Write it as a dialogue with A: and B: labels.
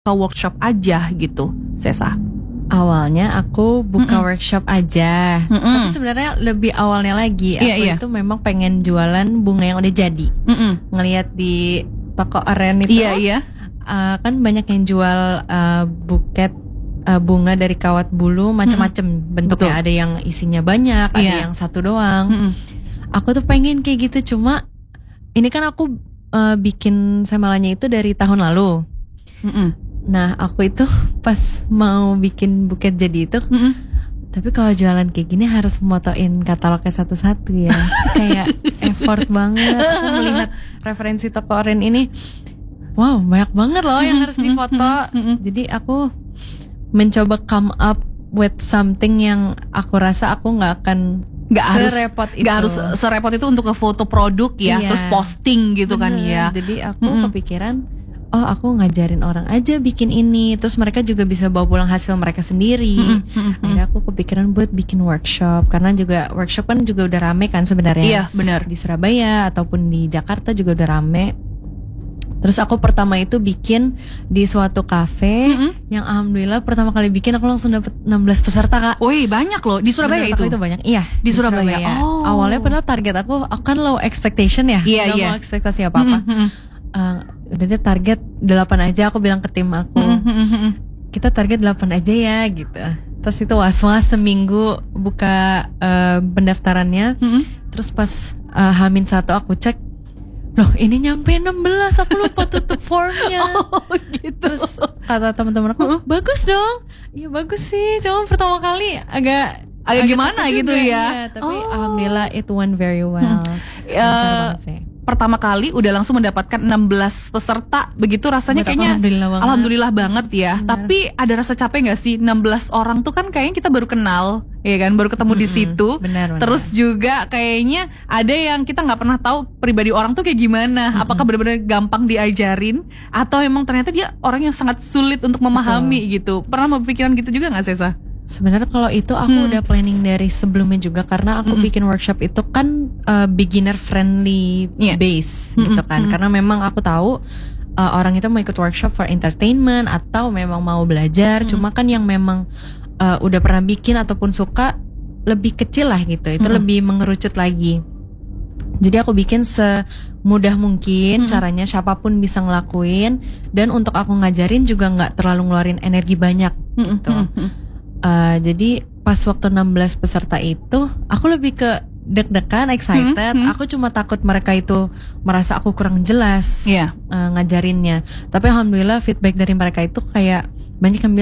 A: ke workshop aja gitu, Sesa?
B: Awalnya aku buka workshop aja, tapi sebenarnya lebih awalnya lagi aku itu memang pengen jualan bunga yang udah jadi. Ngelihat di toko Oren itu, kan banyak yang jual buket bunga dari kawat bulu macam-macam bentuknya. Ada yang isinya banyak, ada yang satu doang. Aku tuh pengen kayak gitu, cuma ini kan aku bikin semalanya itu dari tahun lalu. Nah aku itu pas mau bikin buket jadi itu, tapi kalau jualan kayak gini harus motoin katalognya satu-satu ya. Kayak effort banget. Aku melihat referensi toko Oren ini, wow banyak banget loh yang harus difoto. Jadi aku mencoba come up with something yang aku rasa aku nggak harus serepot itu untuk ke foto produk ya, terus posting gitu. Bener, kan ya. Jadi aku kepikiran, oh aku ngajarin orang aja bikin ini, terus mereka juga bisa bawa pulang hasil mereka sendiri. Akhirnya aku kepikiran buat bikin workshop, karena juga workshop kan juga udah rame kan sebenarnya.
A: Iya benar.
B: Di Surabaya ataupun di Jakarta juga udah rame. Terus aku pertama itu bikin di suatu cafe yang alhamdulillah pertama kali bikin aku langsung dapet 16 peserta, Kak.
A: Wih banyak loh di Surabaya. Itu
B: banyak. Iya
A: di Surabaya.
B: Oh. Awalnya padahal target aku kan low expectation ya, nggak mau ekspektasi apa-apa. Udah deh target 8 aja, aku bilang ke tim aku, kita target 8 aja ya gitu. Terus itu was-was seminggu buka pendaftarannya. Terus pas H-1 aku cek, loh ini nyampe 16, aku lupa tutup formnya.
A: Gitu.
B: Terus kata teman-teman aku, bagus dong. Iya bagus sih, cuma pertama kali agak
A: gimana gitu ya.
B: Tapi alhamdulillah it went very well. Lancar banget sih.
A: Pertama kali udah langsung mendapatkan 16 peserta, begitu rasanya kayaknya alhamdulillah banget ya. Benar. Tapi ada rasa capek gak sih? 16 orang tuh kan kayaknya kita baru kenal, ya kan, baru ketemu di situ. Benar. Terus juga kayaknya ada yang kita nggak pernah tahu pribadi orang tuh kayak gimana. Apakah benar-benar gampang diajarin atau emang ternyata dia orang yang sangat sulit untuk memahami gitu. Pernah berpikiran gitu juga nggak, Sesa?
B: Sebenarnya kalau itu aku udah planning dari sebelumnya juga, karena aku bikin workshop itu kan beginner friendly base gitu kan. Karena memang aku tahu orang itu mau ikut workshop for entertainment atau memang mau belajar. Cuma kan yang memang udah pernah bikin ataupun suka lebih kecil lah gitu. Itu lebih mengerucut lagi. Jadi aku bikin semudah mungkin caranya, siapapun bisa ngelakuin. Dan untuk aku ngajarin juga nggak terlalu ngeluarin energi banyak gitu. Jadi pas waktu 16 peserta itu aku lebih ke deg-degan, excited. Aku cuma takut mereka itu merasa aku kurang jelas ngajarinnya. Tapi alhamdulillah feedback dari mereka itu kayak banyak yang bilang